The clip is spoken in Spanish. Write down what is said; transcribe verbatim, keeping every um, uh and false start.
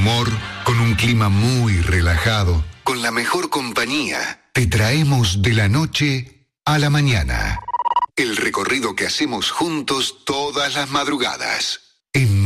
humor, con un clima muy relajado, con la mejor compañía. Te traemos de la noche a la mañana. El recorrido que hacemos juntos todas las madrugadas.